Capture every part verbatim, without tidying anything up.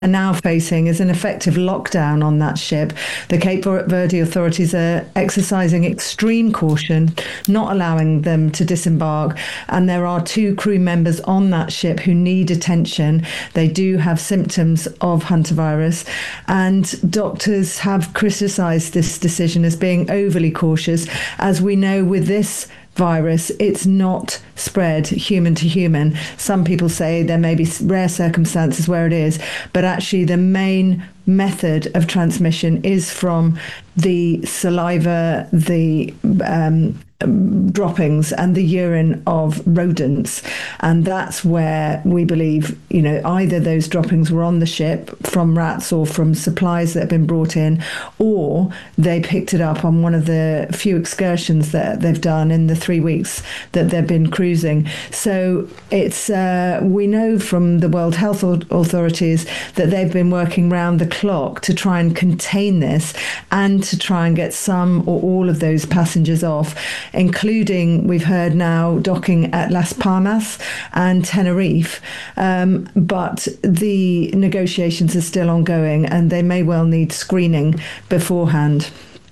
are now facing is an effective lockdown on that ship. The Cape Verde authorities are exercising extreme caution, not allowing them to disembark. And there are two crew members on that ship who need attention. They do have symptoms of hantavirus, and doctors have criticised this decision as being overly cautious. As we know with this virus, it's not spread human to human. Some people say there may be rare circumstances where it is, but actually the main method of transmission is from the saliva, the um, droppings and the urine of rodents. And that's where we believe, you know, either those droppings were on the ship from rats or from supplies that have been brought in, or they picked it up on one of the few excursions that they've done in the three weeks that they've been cruising. So it's uh, we know from the World Health Authorities that they've been working round the clock to try and contain this and to try and get some or all of those passengers off, including, we've heard now, docking at Las Palmas and Tenerife. Um, but the negotiations are still ongoing, and they may well need screening beforehand.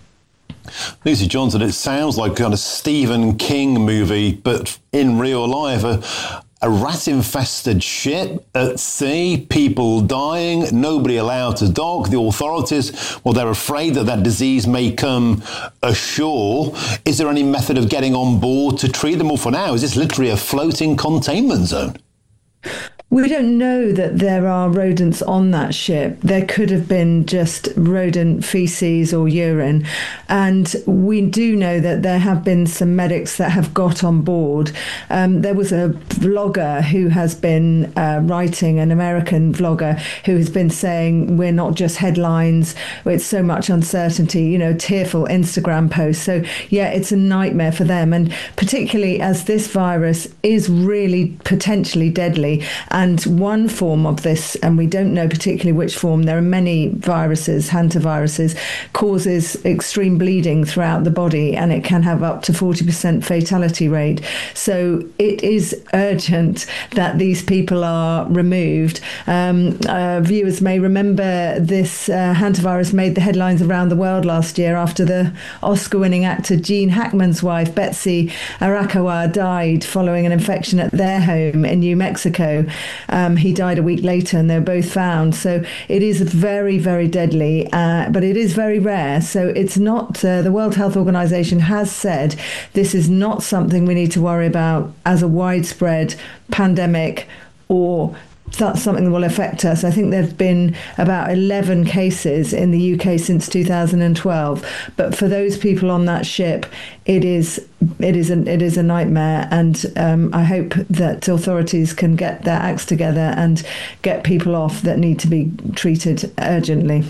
Lucy Johnson, it sounds like a kind of Stephen King movie, but in real life. A, a rat-infested ship at sea, people dying, nobody allowed to dock. The authorities, well, they're afraid that that disease may come ashore. Is there any method of getting on board to treat them? Or for now, is this literally a floating containment zone? We don't know that there are rodents on that ship. There could have been just rodent feces or urine. And we do know that there have been some medics that have got on board. Um, there was a vlogger who has been uh, writing, an American vlogger, who has been saying, we're not just headlines, it's so much uncertainty, you know, tearful Instagram posts. So, yeah, it's a nightmare for them. And particularly as this virus is really potentially deadly. And one form of this, and we don't know particularly which form, there are many viruses, hantaviruses, causes extreme bleeding throughout the body, and it can have up to forty percent fatality rate. So it is urgent that these people are removed. Um, uh, viewers may remember this uh, hantavirus made the headlines around the world last year after the Oscar-winning actor Gene Hackman's wife, Betsy Arakawa, died following an infection at their home in New Mexico. Um, he died a week later, and they were both found. So it is very, very deadly, uh, but it is very rare. So it's not, uh, the World Health Organization has said this is not something we need to worry about as a widespread pandemic, or that's something that will affect us. I think there have been about eleven cases in the U K since two thousand twelve. But for those people on that ship, it is it is a, it is a nightmare. And um, I hope that authorities can get their acts together and get people off that need to be treated urgently.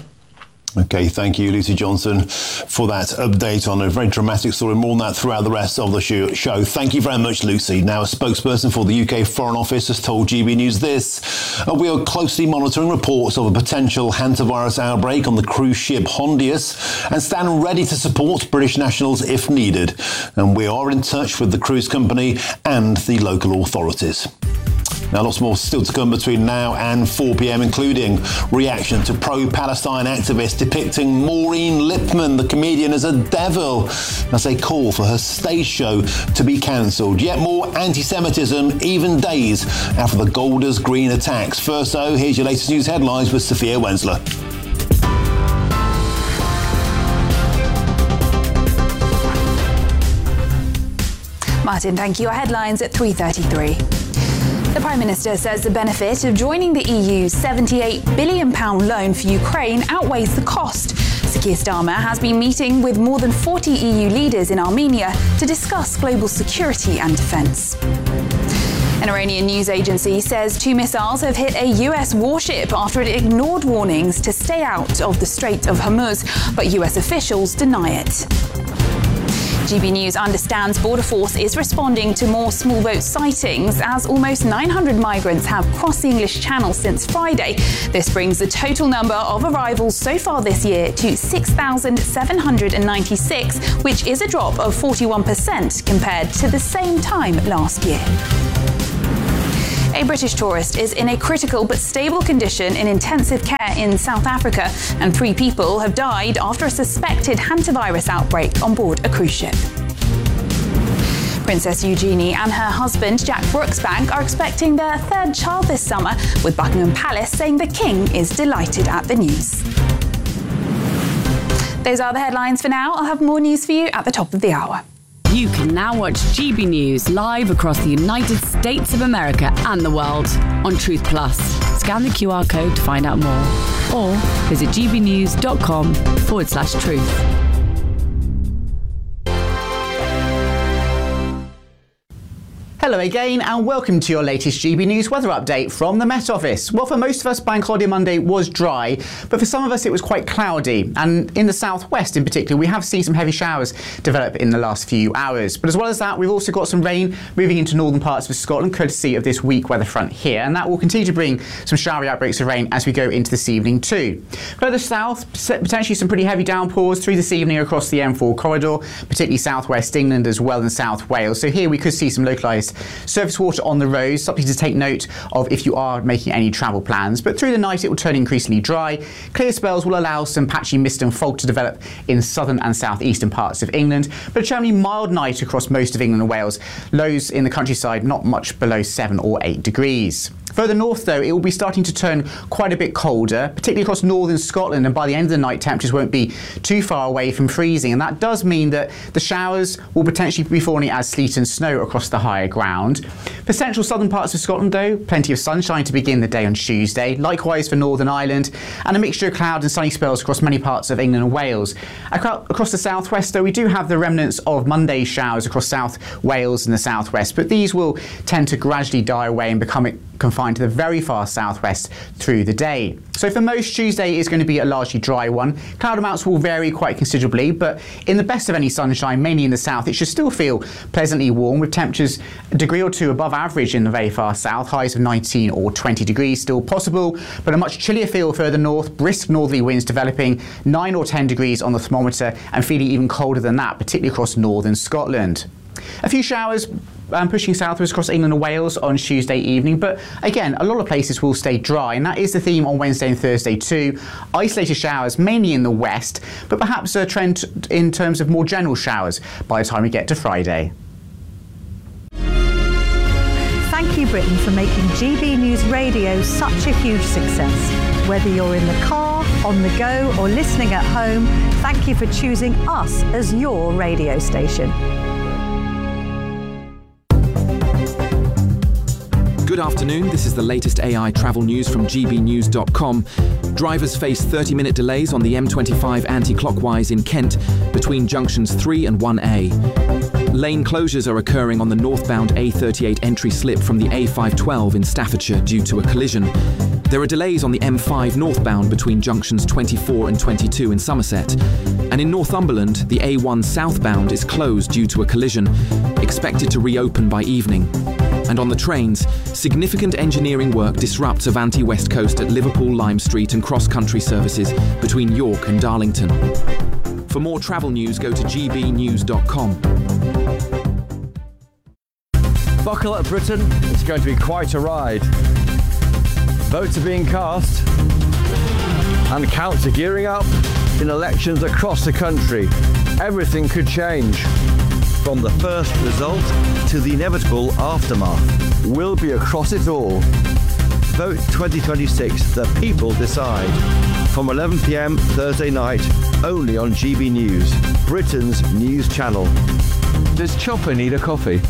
OK, thank you, Lucy Johnson, for that update on a very dramatic story. More on that throughout the rest of the show. Thank you very much, Lucy. Now, a spokesperson for the U K Foreign Office has told G B News this. Uh, we are closely monitoring reports of a potential hantavirus outbreak on the cruise ship Hondius and stand ready to support British nationals if needed. And we are in touch with the cruise company and the local authorities. Now, lots more still to come between now and four p.m, including reaction to pro-Palestine activists depicting Maureen Lipman, the comedian, as a devil, as they call for her stage show to be cancelled. Yet more anti-Semitism even days after the Golders Green attacks. First, though, here's your latest news headlines with Sophia Wensler. Martin, thank you. Our headlines at three thirty-three. The Prime Minister says the benefit of joining the E U's seventy-eight billion pounds loan for Ukraine outweighs the cost. Sir Keir Starmer has been meeting with more than forty E U leaders in Armenia to discuss global security and defence. An Iranian news agency says two missiles have hit a U S warship after it ignored warnings to stay out of the Strait of Hormuz, but U S officials deny it. G B News understands Border Force is responding to more small boat sightings as almost nine hundred migrants have crossed the English Channel since Friday. This brings the total number of arrivals so far this year to six thousand seven hundred ninety-six, which is a drop of forty-one percent compared to the same time last year. A British tourist is in a critical but stable condition in intensive care in South Africa, and three people have died after a suspected hantavirus outbreak on board a cruise ship. Princess Eugenie and her husband Jack Brooksbank are expecting their third child this summer, with Buckingham Palace saying the King is delighted at the news. Those are the headlines for now. I'll have more news for you at the top of the hour. You can now watch G B News live across the United States of America and the world on Truth Plus. Scan the Q R code to find out more, or visit gbnews.com forward slash truth. Hello again and welcome to your latest G B News weather update from the Met Office. Well, for most of us, Bank Holiday Monday was dry, but for some of us it was quite cloudy. And in the southwest in particular, we have seen some heavy showers develop in the last few hours. But as well as that, we've also got some rain moving into northern parts of Scotland, courtesy of this weak weather front here. And that will continue to bring some showery outbreaks of rain as we go into this evening too. Further south, potentially some pretty heavy downpours through this evening across the M four corridor, particularly southwest England as well as South Wales. So here we could see some localised surface water on the roads, something to take note of if you are making any travel plans. But through the night it will turn increasingly dry. Clear spells will allow some patchy mist and fog to develop in southern and southeastern parts of England, but a generally mild night across most of England and Wales. Lows in the countryside not much below seven or eight degrees. Further north though, it will be starting to turn quite a bit colder, particularly across northern Scotland, and by the end of the night temperatures won't be too far away from freezing, and that does mean that the showers will potentially be falling as sleet and snow across the higher ground. For central southern parts of Scotland though, plenty of sunshine to begin the day on Tuesday, likewise for Northern Ireland, and a mixture of cloud and sunny spells across many parts of England and Wales. Across the southwest though, we do have the remnants of Monday's showers across South Wales and the southwest, but these will tend to gradually die away and become confined to the very far southwest through the day. So for most, Tuesday is going to be a largely dry one. Cloud amounts will vary quite considerably, but in the best of any sunshine, mainly in the south, it should still feel pleasantly warm, with temperatures a degree or two above average in the very far south, highs of nineteen or twenty degrees still possible, but a much chillier feel further north, brisk northerly winds developing, nine or ten degrees on the thermometer, and feeling even colder than that, particularly across northern Scotland. A few showers Um, pushing southwards across England and Wales on Tuesday evening, but again a lot of places will stay dry, and that is the theme on Wednesday and Thursday too. Isolated showers mainly in the west, but perhaps a trend in terms of more general showers by the time we get to Friday. Thank you, Britain, for making G B News Radio such a huge success. Whether you're in the car, on the go or listening at home, thank you for choosing us as your radio station. Good afternoon, this is the latest A I travel news from g b news dot com. Drivers face thirty minute delays on the M twenty-five anti-clockwise in Kent between junctions three and one A. Lane closures are occurring on the northbound A thirty-eight entry slip from the A five twelve in Staffordshire due to a collision. There are delays on the M five northbound between junctions twenty-four and twenty-two in Somerset. And in Northumberland, the A one southbound is closed due to a collision, expected to reopen by evening. And on the trains, significant engineering work disrupts Avanti West Coast at Liverpool Lime Street and cross-country services between York and Darlington. For more travel news, go to g b news dot com. Buckle up, Britain. It's going to be quite a ride. Votes are being cast and counts are gearing up in elections across the country. Everything could change. From the first result to the inevitable aftermath. We'll be across it all. Vote twenty twenty-six, the people decide. From eleven p m Thursday night, only on G B News, Britain's news channel. Does Chopper need a coffee?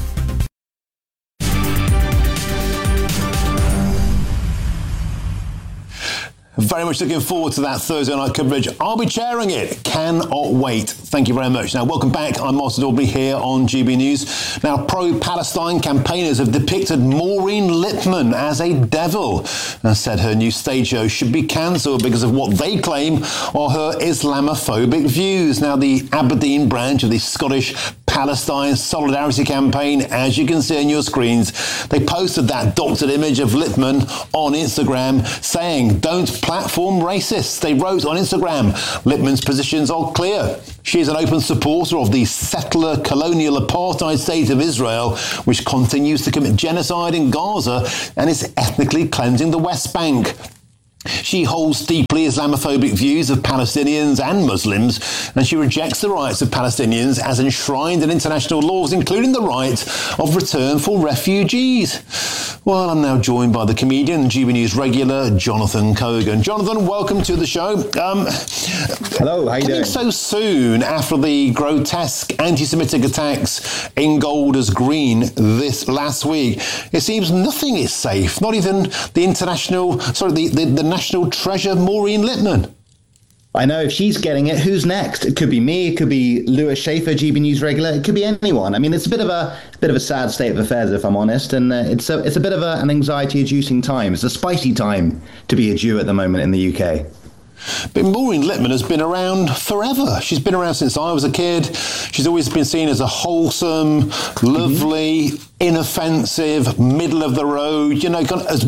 Very much looking forward to that Thursday night coverage. I'll be chairing it. Cannot wait. Thank you very much. Now, welcome back. I'm Martin Aubrey here on G B News. Now, pro-Palestine campaigners have depicted Maureen Lipman as a devil and said her new stage show should be cancelled because of what they claim are her Islamophobic views. Now, the Aberdeen branch of the Scottish Palestine solidarity campaign, as you can see on your screens. They posted that doctored image of Lippmann on Instagram saying, "Don't platform racists." They wrote on Instagram, "Lippmann's positions are clear. She is an open supporter of the settler colonial apartheid state of Israel, which continues to commit genocide in Gaza and is ethnically cleansing the West Bank. She holds deeply Islamophobic views of Palestinians and Muslims, and she rejects the rights of Palestinians as enshrined in international laws, including the right of return for refugees." Well, I'm now joined by the comedian and G B News regular, Jonathan Cogan. Jonathan, welcome to the show. Um, Hello, how you doing? So soon after the grotesque anti-Semitic attacks in Golders Green this last week, it seems nothing is safe, not even the international, sorry, the, the, the national treasure, Maureen Lipman. I know, if she's getting it, who's next? It could be me, it could be Lewis Schaefer, G B News regular, it could be anyone. I mean, it's a bit of a bit of a sad state of affairs, if I'm honest, and uh, it's a it's a bit of a, an anxiety-inducing time. It's a spicy time to be a Jew at the moment in the U K. But Maureen Lipman has been around forever. She's been around since I was a kid. She's always been seen as a wholesome, lovely, mm-hmm. inoffensive, middle of the road, you know, kind of, as,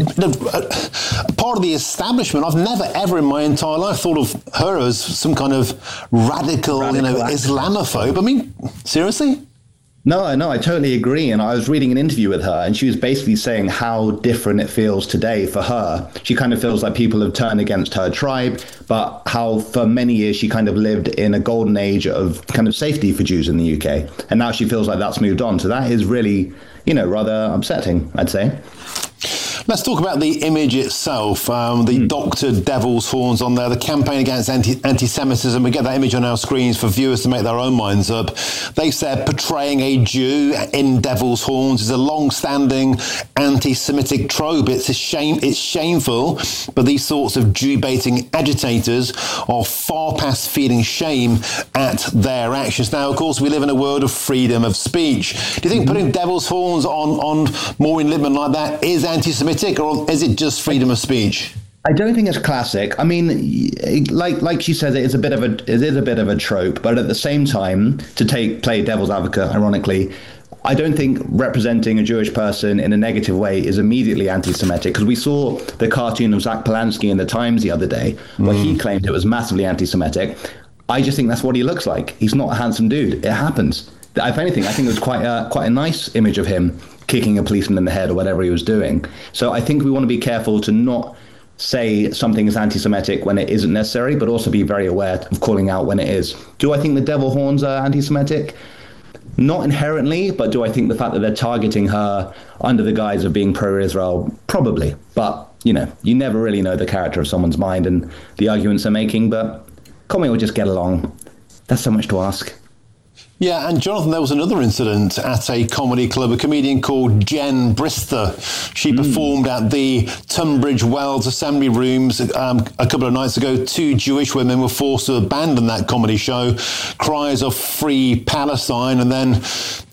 uh, part of the establishment. I've never, ever in my entire life thought of her as some kind of radical, radical you know, activist. Islamophobe. I mean, seriously? No, no, I totally agree. And I was reading an interview with her, and she was basically saying how different it feels today for her. She kind of feels like people have turned against her tribe, but how for many years she kind of lived in a golden age of kind of safety for Jews in the U K. And now she feels like that's moved on. So that is really, you know, rather upsetting, I'd say. Let's talk about the image itself, um, the mm. doctored devil's horns on there, the campaign against anti- anti-Semitism. We get that image on our screens for viewers to make their own minds up. They said portraying a Jew in devil's horns is a long-standing anti-Semitic trope. It's a shame. It's shameful, but these sorts of Jew-baiting agitators are far past feeling shame at their actions. Now, of course, we live in a world of freedom of speech. Do you think mm-hmm. putting devil's horns on, on Maureen Lipman like that is anti-Semitic? Or is it just freedom of speech? I don't think it's classic. I mean, like like she says, it is a bit of a it is a bit of a trope. But at the same time, to take play devil's advocate, ironically, I don't think representing a Jewish person in a negative way is immediately anti-Semitic, because we saw the cartoon of Zach Polanski in the Times the other day, where mm. he claimed it was massively anti-Semitic. I just think that's what he looks like. He's not a handsome dude. It happens. If anything, I think it was quite a quite a nice image of him kicking a policeman in the head or whatever he was doing. So I think we want to be careful to not say something is anti-Semitic when it isn't necessary, but also be very aware of calling out when it is. Do I think the devil horns are anti-Semitic? Not inherently, but do I think the fact that they're targeting her under the guise of being pro-Israel? Probably. But, you know, you never really know the character of someone's mind and the arguments they're making, but can't we all just get along? That's so much to ask. Yeah, and Jonathan, there was another incident at a comedy club, a comedian called Jen Brister. She mm. performed at the Tunbridge Wells Assembly Rooms um, a couple of nights ago. Two Jewish women were forced to abandon that comedy show. Cries of Free Palestine, and then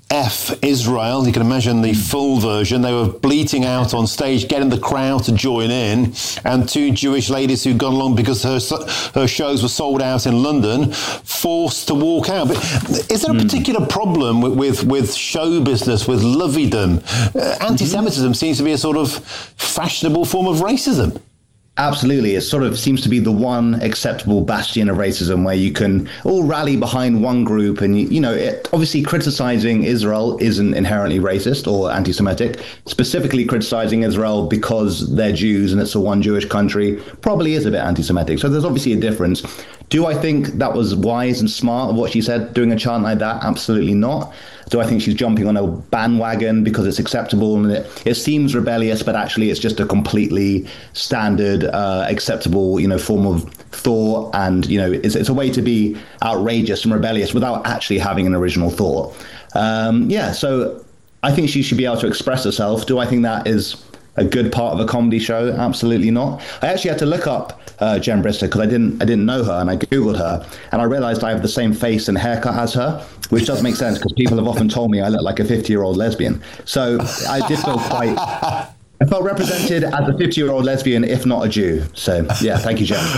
F Israel. You can imagine the full version. They were bleating out on stage, getting the crowd to join in. And two Jewish ladies who'd gone along because her her shows were sold out in London, forced to walk out. But is there a particular mm. problem with, with, with show business, with loveydom? Uh, anti-Semitism mm-hmm. seems to be a sort of fashionable form of racism. Absolutely. It sort of seems to be the one acceptable bastion of racism where you can all rally behind one group. And, you, you know, it, obviously criticizing Israel isn't inherently racist or anti-Semitic. Specifically criticizing Israel because they're Jews and it's a one Jewish country probably is a bit anti-Semitic. So there's obviously a difference. Do I think that was wise and smart of what she said, doing a chant like that? Absolutely not. Do I think she's jumping on a bandwagon because it's acceptable and it, it seems rebellious, but actually it's just a completely standard, uh, acceptable, you know, form of thought. And, you know, it's, it's a way to be outrageous and rebellious without actually having an original thought. Um, yeah, so I think she should be able to express herself. Do I think that is a good part of a comedy show? Absolutely not. I actually had to look up uh, Jen Brister because I didn't I didn't know her, and I Googled her and I realized I have the same face and haircut as her, which does make sense because people have often told me I look like a fifty-year-old lesbian. So I did feel quite, I felt represented as a fifty-year-old lesbian, if not a Jew. So yeah, thank you, Jen.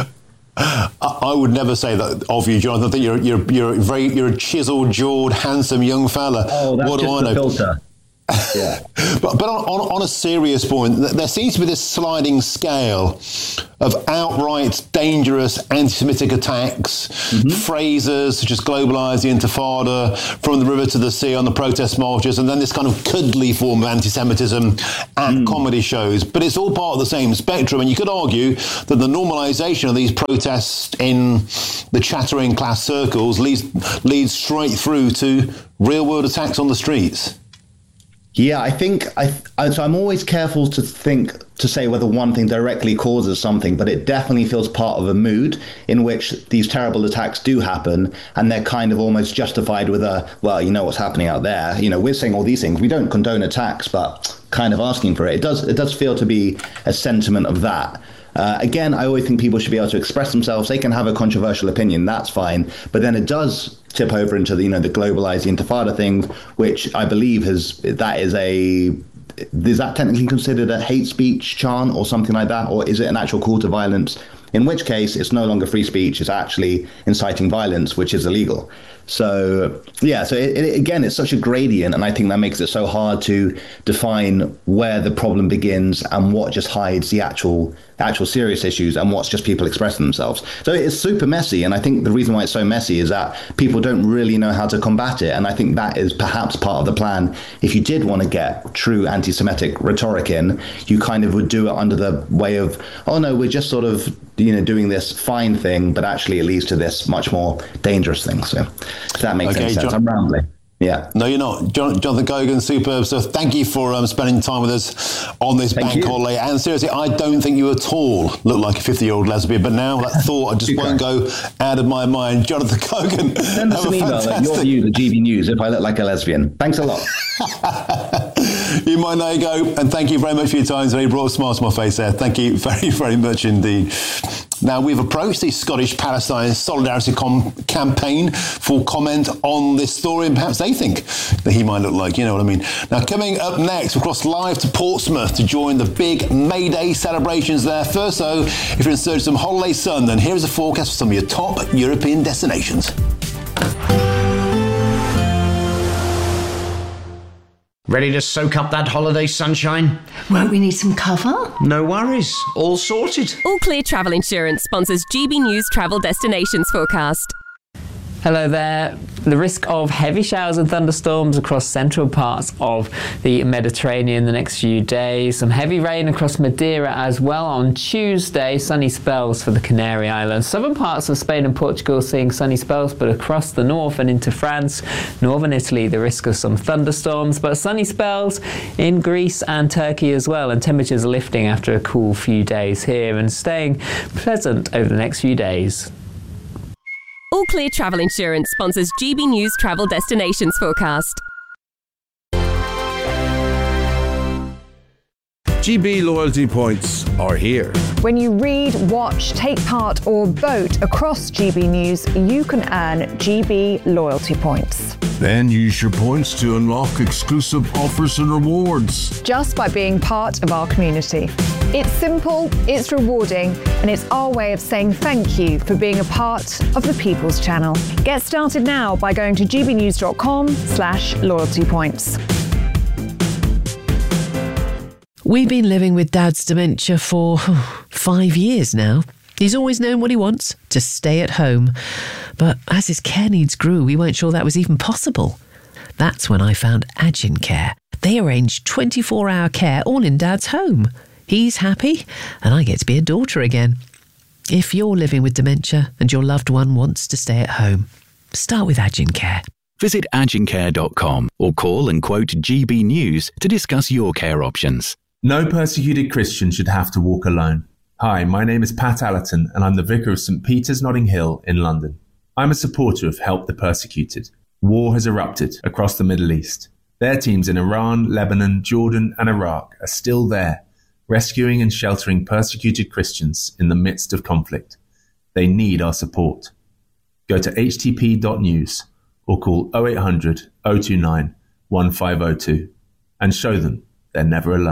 I, I would never say that of you, Jonathan. I think you're you're you're very you're a chiseled-jawed, handsome young fella. Oh, that's what just do I the know? filter. Yeah. but but on, on, on a serious point, there seems to be this sliding scale of outright dangerous anti-Semitic attacks, mm-hmm. phrases such as globalise the intifada, from the river to the sea on the protest marches, and then this kind of cuddly form of anti-Semitism at mm. comedy shows. But it's all part of the same spectrum, and you could argue that the normalisation of these protests in the chattering class circles leads, leads straight through to real-world attacks on the streets. Yeah, I think I, I. So I'm always careful to think to say whether one thing directly causes something, but it definitely feels part of a mood in which these terrible attacks do happen, and they're kind of almost justified with a, well, you know what's happening out there. You know, we're saying all these things. We don't condone attacks, but kind of asking for it. It does. It does feel to be a sentiment of that. Uh, again, I always think people should be able to express themselves. They can have a controversial opinion, that's fine. But then it does tip over into the, you know, the globalized intifada thing, which I believe has, that is a, is that technically considered a hate speech chant or something like that? Or is it an actual call to violence? In which case, it's no longer free speech. It's actually inciting violence, which is illegal. So, yeah, so it, it, again, it's such a gradient, and I think that makes it so hard to define where the problem begins and what just hides the actual actual serious issues and what's just people expressing themselves. So it's super messy, and I think the reason why it's so messy is that people don't really know how to combat it, and I think that is perhaps part of the plan. If you did want to get true anti-Semitic rhetoric in, you kind of would do it under the way of, oh no, we're just sort of, you know, doing this fine thing, but actually it leads to this much more dangerous thing. So if that makes okay, any sense. John- I'm rambling. Yeah. No, you're not. John, Jonathan Cogan, superb stuff. Thank you for um, spending time with us on this Thank bank you. holiday. And seriously, I don't think you at all look like a fifty-year-old lesbian, but now that thought I just won't go out of my mind. Jonathan Cogan, send us an email at your views at G B News if I look like a lesbian. Thanks a lot. You might know you go, and thank you very much for your time today. You brought a smile to my face there. Thank you very, very much indeed. Now, we've approached the Scottish Palestine Solidarity com- campaign for comment on this story, and perhaps they think that he might look like, you know what I mean. Now, coming up next, we'll cross live to Portsmouth to join the big May Day celebrations there. First, though, if you're in search of some holiday sun, then here's a forecast for some of your top European destinations. Ready to soak up that holiday sunshine? Won't we need some cover? No worries. All sorted. All Clear Travel Insurance sponsors G B News Travel Destinations Forecast. Hello there. The risk of heavy showers and thunderstorms across central parts of the Mediterranean the next few days. Some heavy rain across Madeira as well on Tuesday. Sunny spells for the Canary Islands. Southern parts of Spain and Portugal seeing sunny spells, but across the north and into France, northern Italy, the risk of some thunderstorms, but sunny spells in Greece and Turkey as well. And temperatures lifting after a cool few days here and staying pleasant over the next few days. All Clear Travel Insurance sponsors G B News Travel Destinations Forecast. G B loyalty points are here. When you read, watch, take part or vote across G B News, you can earn G B loyalty points. Then use your points to unlock exclusive offers and rewards. Just by being part of our community. It's simple, it's rewarding, and it's our way of saying thank you for being a part of the People's Channel. Get started now by going to gbnews.com slash loyalty points. We've been living with Dad's dementia for five years now. He's always known what he wants, to stay at home. But as his care needs grew, we weren't sure that was even possible. That's when I found Agin Care. They arrange twenty-four hour care all in Dad's home. He's happy, and I get to be a daughter again. If you're living with dementia and your loved one wants to stay at home, start with Agin Care. Visit agin care dot com or call and quote G B News to discuss your care options. No persecuted Christian should have to walk alone. Hi, my name is Pat Allerton, and I'm the Vicar of St Peter's Notting Hill in London. I'm a supporter of Help the Persecuted. War has erupted across the Middle East. Their teams in Iran, Lebanon, Jordan and Iraq are still there, rescuing and sheltering persecuted Christians in the midst of conflict. They need our support. Go to h t p dot news or call oh eight hundred, oh two nine, one five oh two and show them they're never alone.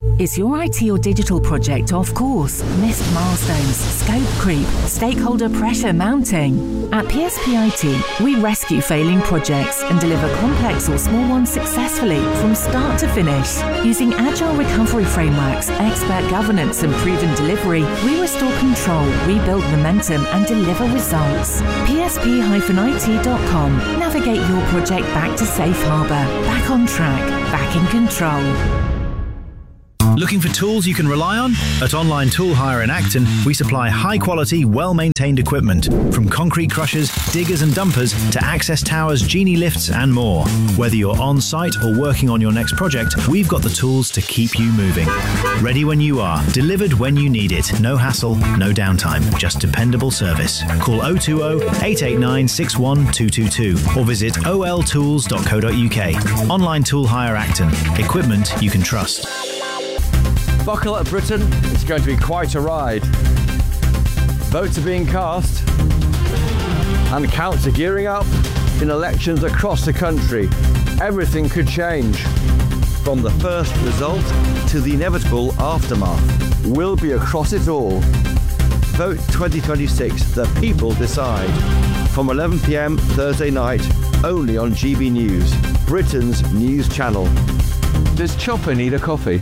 Is your I T or digital project off course? Missed milestones, scope creep, stakeholder pressure mounting? At P S P I T, we rescue failing projects and deliver complex or small ones successfully from start to finish. Using agile recovery frameworks, expert governance and proven delivery, we restore control, rebuild momentum and deliver results. P S P I T dot com. Navigate your project back to safe harbour, back on track, back in control. Looking for tools you can rely on? At Online Tool Hire in Acton, we supply high-quality, well-maintained equipment, from concrete crushers, diggers and dumpers to access towers, genie lifts and more. Whether you're on-site or working on your next project, we've got the tools to keep you moving. Ready when you are, delivered when you need it. No hassle, no downtime, just dependable service. Call oh two oh, eight eight nine, six one two two two or visit o l tools dot co dot u k. Online Tool Hire Acton. Equipment you can trust. Buckle up, Britain. It's going to be quite a ride. Votes are being cast and counts are gearing up in elections across the country. Everything could change. From the first result to the inevitable aftermath. We'll be across it all. Vote twenty twenty-six, the people decide. From eleven p m Thursday night, only on G B News, Britain's news channel. Does Chopper need a coffee?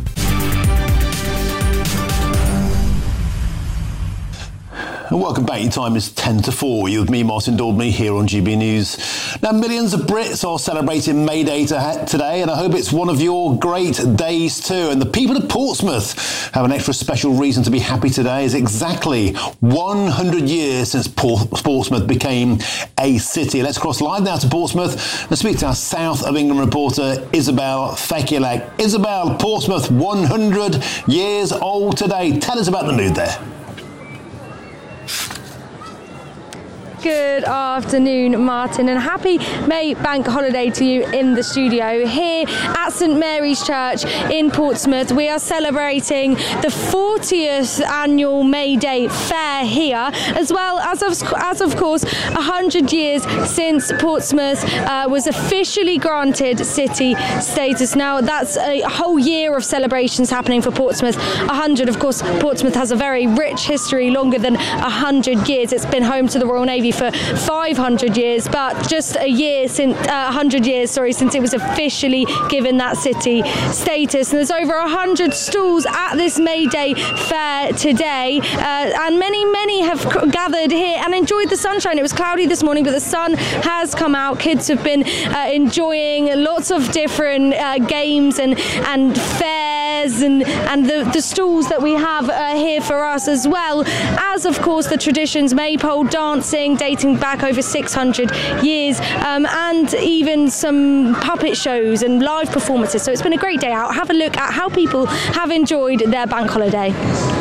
And welcome back. Your time is ten to four. You're with me, Martin Daubney, here on G B News. Now, millions of Brits are celebrating May Day to today, and I hope it's one of your great days too. And the people of Portsmouth have an extra special reason to be happy today. It's exactly one hundred years since Portsmouth became a city. Let's cross live now to Portsmouth and speak to our South of England reporter, Isabel Fekulek. Isabel, Portsmouth, one hundred years old today. Tell us about the mood there. Good afternoon, Martin, and happy May Bank holiday to you in the studio. Here at St Mary's Church in Portsmouth, we are celebrating the fortieth annual May Day fair here, as well as, of, as of course, one hundred years since Portsmouth uh, was officially granted city status. Now, that's a whole year of celebrations happening for Portsmouth. one hundred, of course, Portsmouth has a very rich history, longer than one hundred years. It's been home to the Royal Navy for five hundred years, but just a year since uh, one hundred years, sorry, since it was officially given that city status. And there's over one hundred stalls at this May Day fair today, uh, and many, many have c- gathered here and enjoyed the sunshine. It was cloudy this morning, but the sun has come out. Kids have been uh, enjoying lots of different uh, games and and fairs and and the, the stalls that we have uh, here for us, as well as, of course, the traditions, maypole dancing, dating back over six hundred years, um, and even some puppet shows and live performances. So it's been a great day out. Have a look at how people have enjoyed their bank holiday.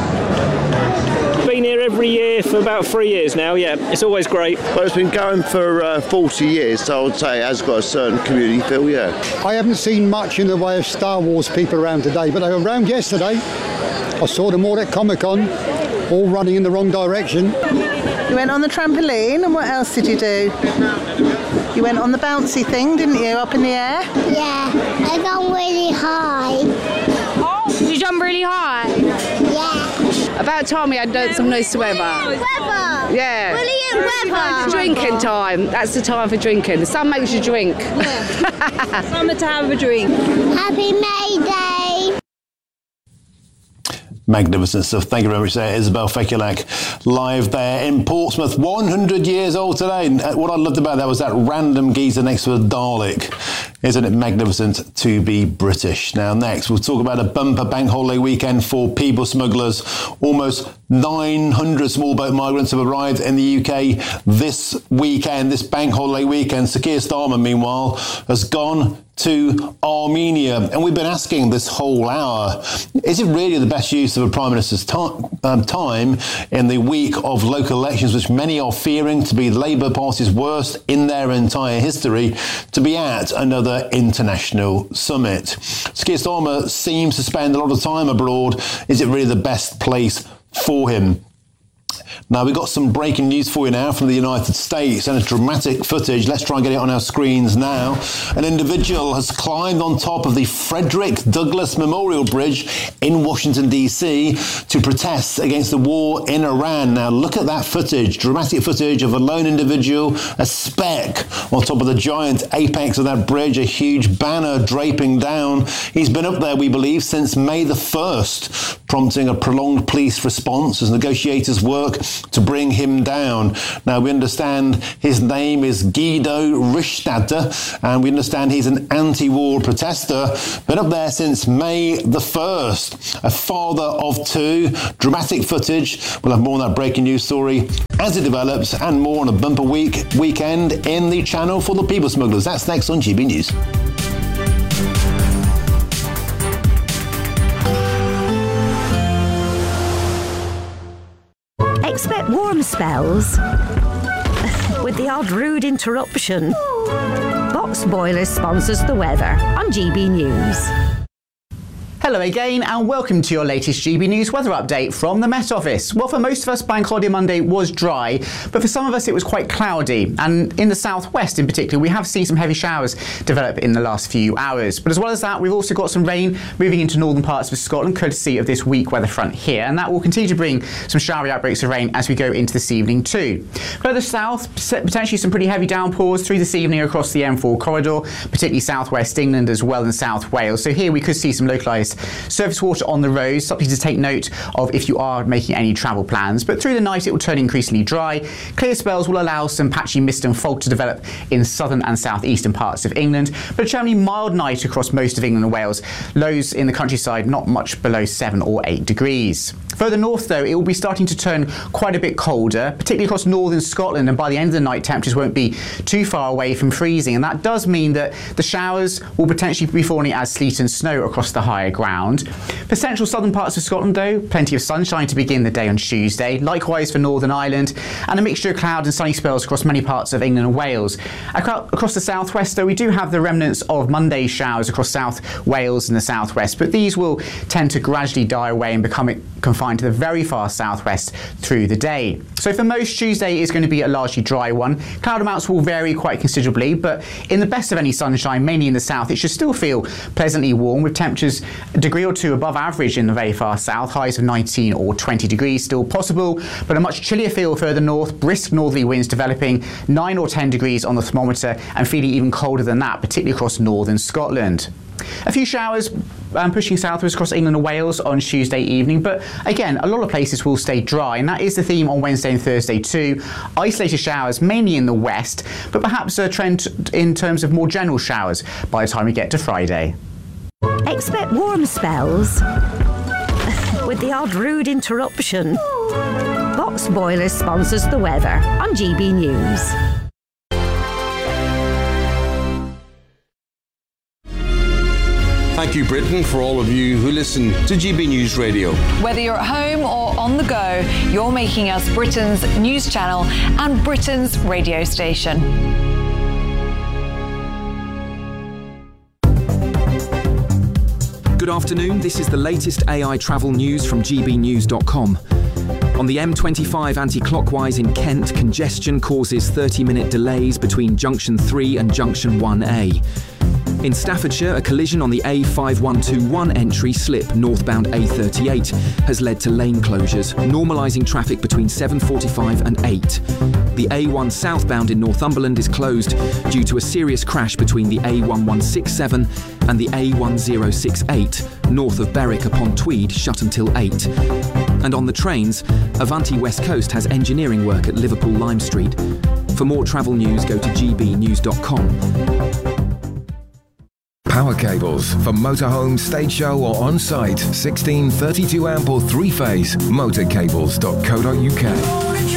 Been here every year for about three years now. Yeah, it's always great. Well, it's been going for uh, forty years, so I would say it has got a certain community feel, yeah. I haven't seen much in the way of Star Wars people around today, but they were around yesterday. I saw them all at Comic-Con, all running in the wrong direction. You went on the trampoline, and what else did you do? You went on the bouncy thing, didn't you, up in the air? Yeah, I got really high. Oh, did you jump really high? Yeah. About time we had some nice weather. Weather! Yeah. Brilliant weather! Drinking time. That's the time for drinking. The sun makes you drink. Yeah. Summer to have a drink. Happy May Day! Magnificent stuff. Thank you very much there, Isabel Fekulek, live there in Portsmouth. one hundred years old today. And what I loved about that was that random geezer next to a Dalek. Isn't it magnificent to be British? Now, next, we'll talk about a bumper bank holiday weekend for people smugglers. Almost nine hundred small boat migrants have arrived in the U K this weekend, this bank holiday weekend. Sir Keir Starmer, meanwhile, has gone to Armenia. And we've been asking this whole hour, is it really the best use of a Prime Minister's ta- um, time in the week of local elections, which many are fearing to be the Labour Party's worst in their entire history, to be at another international summit? Sir Keir Starmer seems to spend a lot of time abroad. Is it really the best place for him? Now, we've got some breaking news for you now from the United States and a dramatic footage. Let's try and get it on our screens now. An individual has climbed on top of the Frederick Douglass Memorial Bridge in Washington, D C to protest against the war in Iran. Now, look at that footage, dramatic footage of a lone individual, a speck on top of the giant apex of that bridge, a huge banner draping down. He's been up there, we believe, since May the first, prompting a prolonged police response as negotiators work to bring him down. Now, we understand his name is Guido Richtadter, and we understand he's an anti-war protester. Been up there since May the first. A father of two. Dramatic footage. We'll have more on that breaking news story as it develops, and more on a bumper week weekend in the channel for the people smugglers. That's next on G B News. Expect warm spells with the odd rude interruption. Box Boilers sponsors the weather on G B News. Hello again and welcome to your latest G B News weather update from the Met Office. Well, for most of us, Bank Holiday Monday was dry, but for some of us it was quite cloudy. And in the southwest in particular, we have seen some heavy showers develop in the last few hours. But as well as that, we've also got some rain moving into northern parts of Scotland, courtesy of this weak weather front here. And that will continue to bring some showery outbreaks of rain as we go into this evening too. Further south, potentially some pretty heavy downpours through this evening across the M four corridor, particularly southwest England as well and South Wales. So here we could see some localised surface water on the roads, something to take note of if you are making any travel plans. But through the night it will turn increasingly dry. Clear spells will allow some patchy mist and fog to develop in southern and southeastern parts of England, but a generally mild night across most of England and Wales. Lows in the countryside not much below seven or eight degrees. Further north though, it will be starting to turn quite a bit colder, particularly across northern Scotland, and by the end of the night temperatures won't be too far away from freezing, and that does mean that the showers will potentially be falling as sleet and snow across the higher ground. For central southern parts of Scotland though, plenty of sunshine to begin the day on Tuesday, likewise for Northern Ireland, and a mixture of cloud and sunny spells across many parts of England and Wales. Across the southwest though, we do have the remnants of Monday's showers across South Wales and the southwest, but these will tend to gradually die away and become confined to the very far southwest through the day. So for most, Tuesday is going to be a largely dry one. Cloud amounts will vary quite considerably, but in the best of any sunshine, mainly in the south, it should still feel pleasantly warm, with temperatures a degree or two above average in the very far south, highs of nineteen or twenty degrees still possible, but a much chillier feel further north, brisk northerly winds developing, nine or ten degrees on the thermometer, and feeling even colder than that, particularly across northern Scotland. A few showers um, pushing southwards across England and Wales on Tuesday evening, but again, a lot of places will stay dry, and that is the theme on Wednesday and Thursday too. Isolated showers mainly in the west, but perhaps a trend in terms of more general showers by the time we get to Friday. Expect warm spells with the odd rude interruption. Box Boilers sponsors the weather on G B News. Thank you, Britain, for all of you who listen to G B News Radio. Whether you're at home or on the go, you're making us Britain's news channel and Britain's radio station. Good afternoon, this is the latest A I travel news from G B news dot com. On the M twenty-five anti-clockwise in Kent, congestion causes thirty minute delays between Junction three and Junction one A. In Staffordshire, a collision on the A five one two one entry slip northbound A thirty-eight has led to lane closures, normalising traffic between seven forty-five and eight. The A one southbound in Northumberland is closed due to a serious crash between the A one one six seven and the A one zero six eight, north of Berwick upon Tweed, shut until eight. And on the trains, Avanti West Coast has engineering work at Liverpool Lime Street. For more travel news, go to G B news dot com. Power cables for motorhome, stage show or on-site. sixteen, thirty-two amp or three-phase. motorcables dot co dot uk.